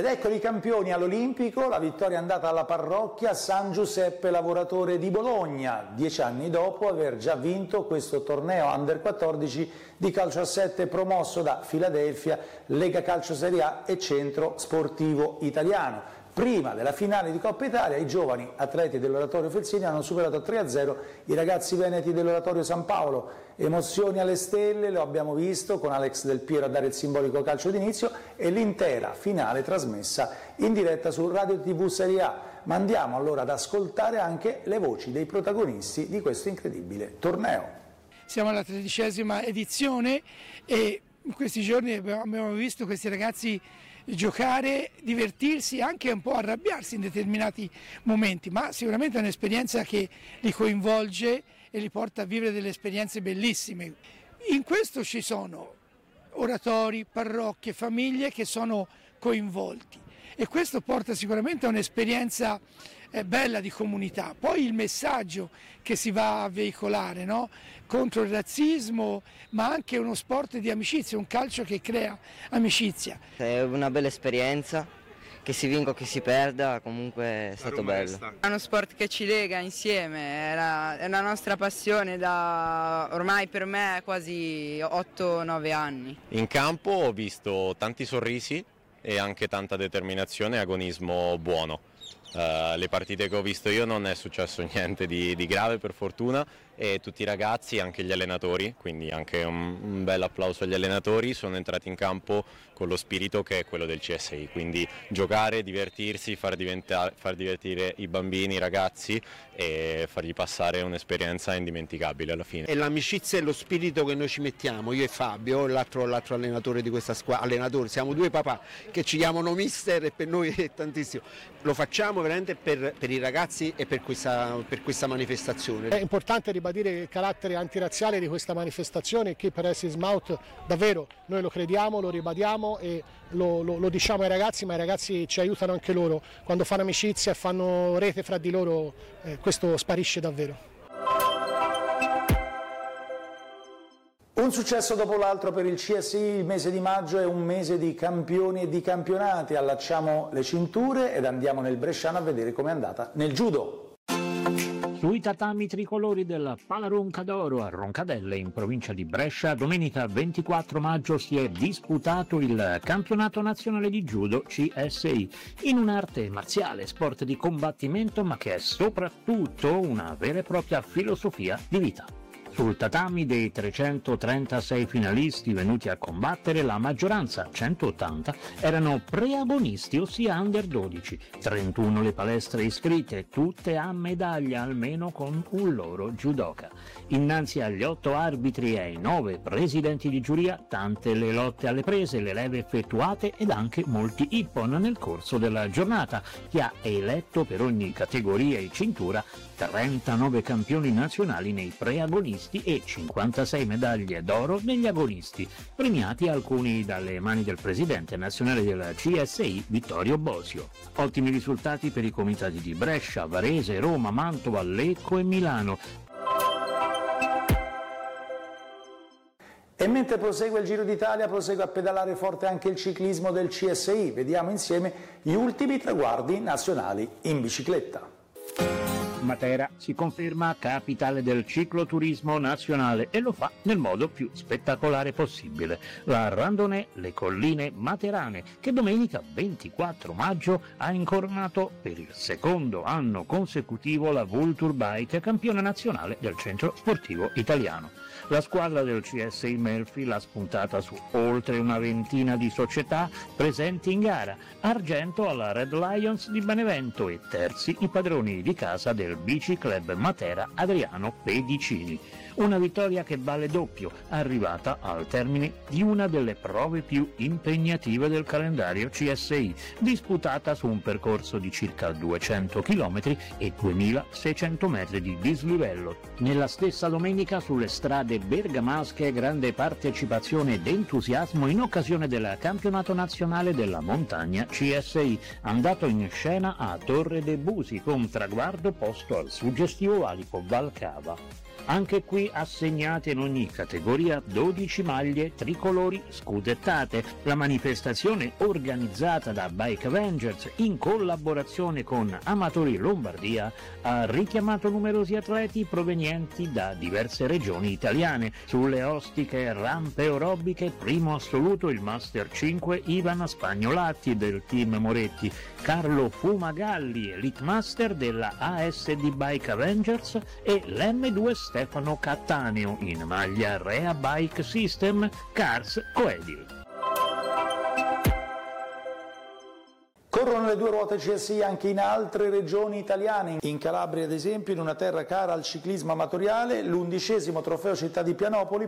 Ed eccoli campioni all'Olimpico, la vittoria è andata alla parrocchia San Giuseppe Lavoratore di Bologna, 10 anni dopo aver già vinto questo torneo Under 14 di calcio a 7 promosso da Philadelphia, Lega Calcio Serie A e Centro Sportivo Italiano. Prima della finale di Coppa Italia i giovani atleti dell'Oratorio Felsineo hanno superato 3-0 i ragazzi veneti dell'Oratorio San Paolo. Emozioni alle stelle, lo abbiamo visto con Alex Del Piero a dare il simbolico calcio d'inizio e l'intera finale trasmessa in diretta su Radio TV Serie A. Ma andiamo allora ad ascoltare anche le voci dei protagonisti di questo incredibile torneo. Siamo alla 13ª edizione e in questi giorni abbiamo visto questi ragazzi giocare, divertirsi, anche un po' arrabbiarsi in determinati momenti, ma sicuramente è un'esperienza che li coinvolge e li porta a vivere delle esperienze bellissime. In questo ci sono oratori, parrocchie, famiglie che sono coinvolti e questo porta sicuramente a un'esperienza bella di comunità. Poi il messaggio che si va a veicolare, no? Contro il razzismo, ma anche uno sport di amicizia, un calcio che crea amicizia. È una bella esperienza, che si vinca o che si perda, comunque è stato bello. È uno sport che ci lega insieme, è una nostra passione da ormai per me quasi 8-9 anni. In campo ho visto tanti sorrisi e anche tanta determinazione e agonismo buono. Le partite che ho visto io non è successo niente di grave per fortuna e tutti i ragazzi, anche gli allenatori, quindi anche un bel applauso agli allenatori, sono entrati in campo con lo spirito che è quello del CSI, quindi giocare, divertirsi, far divertire i bambini, i ragazzi e fargli passare un'esperienza indimenticabile alla fine. È l'amicizia e lo spirito che noi ci mettiamo, io e Fabio, l'altro allenatore di questa squadra, siamo due papà che ci chiamano mister e per noi è tantissimo. Lo facciamo veramente per i ragazzi e per questa manifestazione. È importante ribadire il carattere antirazziale di questa manifestazione che per Keep Out davvero noi lo crediamo, lo ribadiamo e lo diciamo ai ragazzi, ma i ragazzi ci aiutano anche loro. Quando fanno amicizia e fanno rete fra di loro questo sparisce davvero. Un successo dopo l'altro per il CSI, il mese di maggio è un mese di campioni e di campionati, allacciamo le cinture ed andiamo nel bresciano a vedere com'è andata nel judo. Sui tatami tricolori del Pala Roncadoro a Roncadelle, in provincia di Brescia, domenica 24 maggio si è disputato il campionato nazionale di judo CSI, in un'arte marziale, sport di combattimento, ma che è soprattutto una vera e propria filosofia di vita. Sul tatami dei 336 finalisti venuti a combattere, la maggioranza, 180, erano preagonisti, ossia under 12, 31 le palestre iscritte, tutte a medaglia almeno con un loro judoka. Innanzi agli 8 arbitri e ai 9 presidenti di giuria, tante le lotte alle prese, le leve effettuate ed anche molti ippon nel corso della giornata, che ha eletto per ogni categoria e cintura 39 campioni nazionali nei preagonisti e 56 medaglie d'oro negli agonisti, premiati alcuni dalle mani del presidente nazionale del CSI Vittorio Bosio. Ottimi risultati per i comitati di Brescia, Varese, Roma, Mantova, Lecco e Milano. E mentre prosegue il Giro d'Italia, prosegue a pedalare forte anche il ciclismo del CSI. Vediamo insieme gli ultimi traguardi nazionali in bicicletta. Matera si conferma capitale del cicloturismo nazionale e lo fa nel modo più spettacolare possibile. La Randonnée Le Colline Materane, che domenica 24 maggio ha incoronato per il secondo anno consecutivo la Vulture Bike campione nazionale del Centro Sportivo Italiano. La squadra del CSI Melfi l'ha spuntata su oltre una ventina di società presenti in gara, argento alla Red Lions di Benevento e terzi i padroni di casa del Bici Club Matera Adriano Pedicini. Una vittoria che vale doppio, arrivata al termine di una delle prove più impegnative del calendario CSI, disputata su un percorso di circa 200 km e 2600 metri di dislivello. Nella stessa domenica sulle strade bergamasche grande partecipazione ed entusiasmo in occasione del campionato nazionale della montagna CSI, andato in scena a Torre de' Busi con traguardo posto al suggestivo valico Valcava. Anche qui assegnate in ogni categoria 12 maglie tricolori scudettate. La manifestazione, organizzata da Bike Avengers in collaborazione con Amatori Lombardia, ha richiamato numerosi atleti provenienti da diverse regioni italiane. Sulle ostiche rampe aerobiche, primo assoluto il Master 5 Ivan Spagnolatti del team Moretti, Carlo Fumagalli, Elite Master della ASD Bike Avengers, e l'M2 Stefano Cattaneo in maglia Rea Bike System Cars Coedil. Corrono le 2 ruote CSI anche in altre regioni italiane. In Calabria, ad esempio, in una terra cara al ciclismo amatoriale, l'11° trofeo Città di Pianopoli